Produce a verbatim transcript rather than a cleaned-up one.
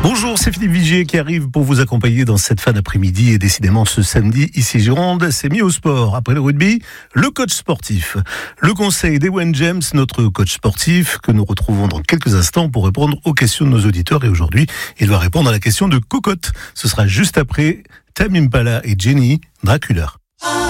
Bonjour, c'est Philippe Vigier qui arrive pour vous accompagner dans cette fin d'après-midi et décidément ce samedi, ici Gironde, c'est mis au sport. Après le rugby, le coach sportif. Le conseil d'Ewen James, notre coach sportif, que nous retrouvons dans quelques instants pour répondre aux questions de nos auditeurs. Et aujourd'hui, il va répondre à la question de Cocotte. Ce sera juste après Tame Impala et Jenny Dracula.